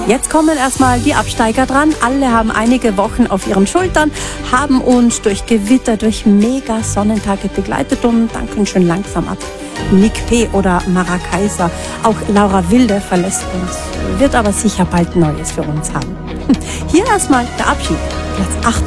Jetzt kommen erstmal die Absteiger dran. Alle haben einige Wochen auf ihren Schultern, haben uns durch Gewitter, durch mega Sonnentage begleitet und danken schon langsam ab. Nick P. oder Mara Kaiser, auch Laura Wilde verlässt uns, wird aber sicher bald Neues für uns haben. Hier erstmal der Abschied, Platz 8.